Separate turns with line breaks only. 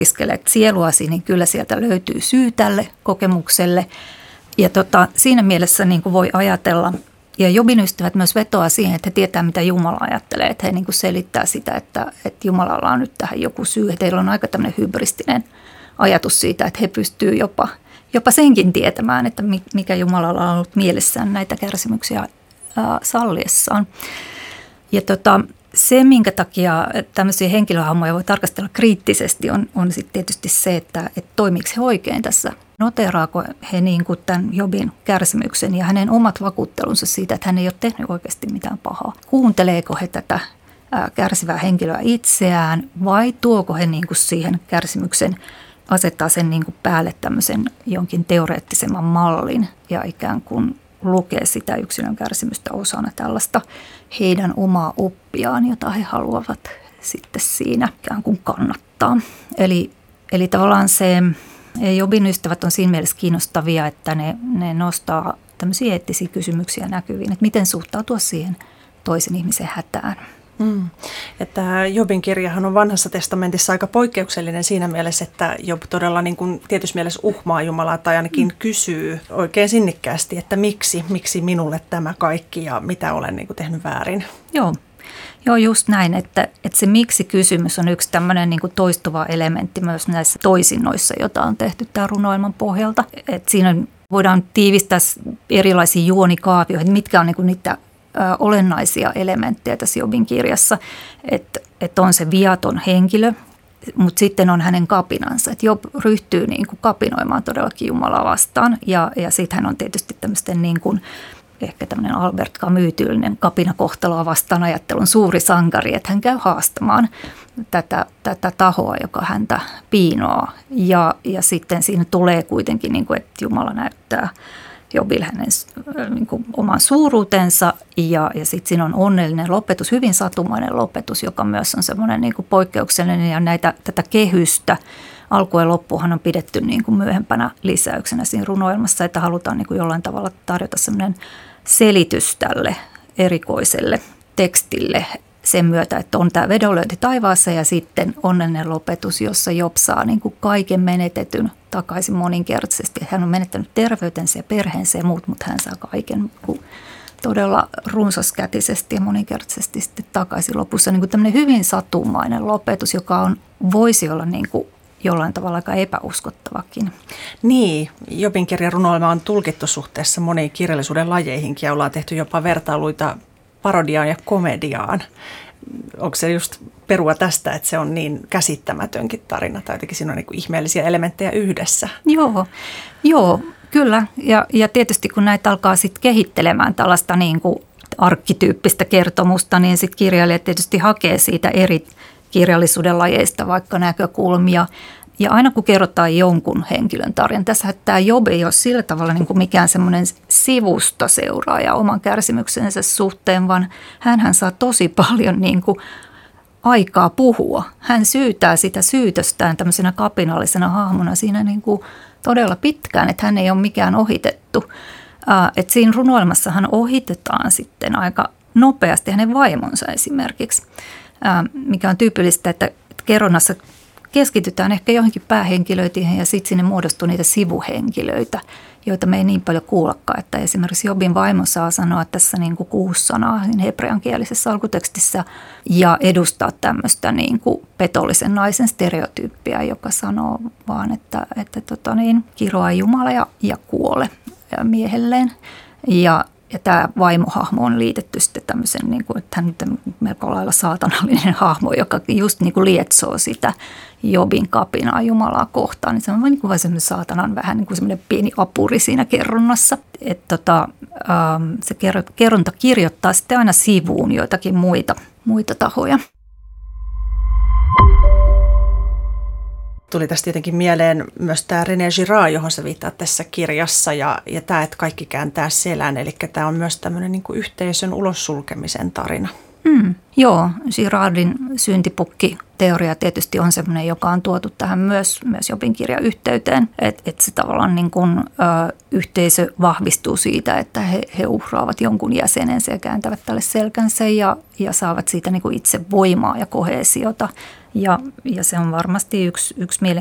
iskelee sieluasi, niin kyllä sieltä löytyy syy tälle kokemukselle. Ja siinä mielessä niin kuin voi ajatella, ja Jobin ystävät myös vetoaa siihen, että he tietää, mitä Jumala ajattelee. Että he niin kuin selittää sitä, että Jumalalla on nyt tähän joku syy. Että heillä on aika tämmöinen hybristinen ajatus siitä, että he pystyvät jopa senkin tietämään, että mikä Jumalalla on ollut mielessään näitä kärsimyksiä salliessaan. Ja se, minkä takia tämmöisiä henkilöhahmoja voi tarkastella kriittisesti, on sitten tietysti se, että toimiiko he oikein tässä. Noteraako he niin kuin tämän Jobin kärsimyksen ja hänen omat vakuuttelunsa siitä, että hän ei ole tehnyt oikeasti mitään pahaa. Kuunteleeko he tätä kärsivää henkilöä itseään vai tuoko he niin kuin siihen kärsimyksen, asettaa sen niin kuin päälle tämmöisen jonkin teoreettisemman mallin ja ikään kuin lukee sitä yksilön kärsimystä osana tällaista heidän omaa oppiaan, jota he haluavat sitten siinä ikään kuin kannattaa. Eli tavallaan se Jobin ystävät on siinä mielessä kiinnostavia, että ne nostaa tämmöisiä eettisiä kysymyksiä näkyviin, että miten suhtautua siihen toisen ihmisen hätään.
Että Jobin kirjahan on Vanhassa testamentissa aika poikkeuksellinen siinä mielessä, että Job todella niin kuin tietyssä mielessä uhmaa Jumalaa tai ainakin kysyy oikein sinnikkäästi, että miksi minulle tämä kaikki ja mitä olen niin kuin tehnyt väärin.
Joo, just näin, että se miksi-kysymys on yksi tämmöinen niin kuin toistuva elementti myös näissä toisinnoissa, joita on tehty tämän runoilman pohjalta. Että siinä voidaan tiivistää erilaisia juonikaavioita, mitkä on niin kuin niitä olennaisia elementtejä tässä Jobin kirjassa, että on se viaton henkilö, mutta sitten on hänen kapinansa. Että Job ryhtyy niin kuin kapinoimaan todellakin Jumalaa vastaan ja sitten hän on tietysti tämmöisten niin kuin ehkä tämmöinen Albert Camus-tyylinen kapinakohtaloa vastaan ajattelun suuri sankari, että hän käy haastamaan tätä tahoa, joka häntä piinoaa. Ja sitten siinä tulee kuitenkin, niin kuin, että Jumala näyttää Jobille hänen niin kuin oman suuruutensa ja sitten siinä on onnellinen lopetus, hyvin satumainen lopetus, joka myös on semmoinen niin kuin poikkeuksellinen ja tätä kehystä. Alku ja loppuhan on pidetty niin kuin myöhempänä lisäyksenä siinä runoilmassa, että halutaan niin kuin jollain tavalla tarjota semmoinen selitys tälle erikoiselle tekstille sen myötä, että on tämä vedonlyönti taivaassa ja sitten onnellinen lopetus, jossa Job saa niin kuin kaiken menetetyn takaisin moninkertaisesti. Hän on menettänyt terveytensä ja perheensä ja muut, mutta hän saa kaiken todella runsaskätisesti ja moninkertaisesti sitten takaisin lopussa. Niin kuin tämmöinen hyvin satumainen lopetus, joka voisi olla niin kuin jollain tavalla aika epäuskottavakin.
Niin, Jobin kirjan runoilma on tulkittu suhteessa moniin kirjallisuuden lajeihinkin ja ollaan tehty jopa vertailuita parodiaan ja komediaan. Onko se just perua tästä, että se on niin käsittämätönkin tarina tai jotenkin siinä on niin kuin ihmeellisiä elementtejä yhdessä?
Joo, kyllä. Ja tietysti kun näitä alkaa sitten kehittelemään tällaista niin kuin arkkityyppistä kertomusta, niin sitten kirjailijat tietysti hakee siitä eri kirjallisuuden lajeista vaikka näkökulmia. Ja aina kun kerrotaan jonkun henkilön tarina, tässä tämä Job ei ole sillä tavalla niin kuin mikään semmoinen sivusta seuraaja oman kärsimyksensä suhteen, vaan hänhän saa tosi paljon niin kuin aikaa puhua. Hän syytää sitä syytöstään tämmöisenä kapinallisena hahmona siinä niin kuin todella pitkään, että hän ei ole mikään ohitettu. Että siinä runoilmassahan ohitetaan sitten aika nopeasti hänen vaimonsa esimerkiksi, mikä on tyypillistä, että kerronnassa keskitytään ehkä johonkin päähenkilöihin ja sitten sinne muodostuu niitä sivuhenkilöitä, joita me ei niin paljon kuullakaan. Että esimerkiksi Jobin vaimo saa sanoa tässä niin kuin 6 sanaa hebreankielisessä alkutekstissä ja edustaa tämmöistä niin kuin petollisen naisen stereotyyppiä, joka sanoo vaan, että kiroa Jumala ja kuole miehelleen. Ja tämä vaimohahmo on liitetty sitten tämmöisen, niin kuin, että hän on melko lailla saatanallinen hahmo, joka just niin kuin lietsoo sitä Jobin kapinaa Jumalaa kohtaan. Niin se on niin kuin semmoinen saatanan vähän niin kuin semmoinen pieni apuri siinä kerronnassa. Että se kerronta kirjoittaa sitten aina sivuun joitakin muita tahoja.
Tuli tästä tietenkin mieleen myös tämä René Girard, johon sä viittaat tässä kirjassa, ja tämä, että kaikki kääntää selän. Eli tämä on myös tämmöinen niin kuin yhteisön ulossulkemisen tarina.
Joo, Girardin syntipukki-teoria tietysti on sellainen, joka on tuotu tähän myös Jobin kirjan yhteyteen, että se tavallaan niin kuin, yhteisö vahvistuu siitä, että he uhraavat jonkun jäsenensä ja kääntävät tälle selkänsä ja saavat siitä niin kuin itse voimaa ja koheesiota. Ja se on varmasti yksi mielenkiintoinen